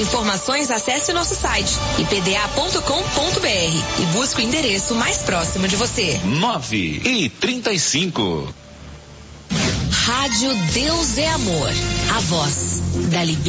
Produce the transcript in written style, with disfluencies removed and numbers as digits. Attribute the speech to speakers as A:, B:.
A: Informações, acesse o nosso site ipda.com.br e busque o endereço mais próximo de você.
B: 9:35.
A: Rádio Deus é Amor, a voz da liberdade.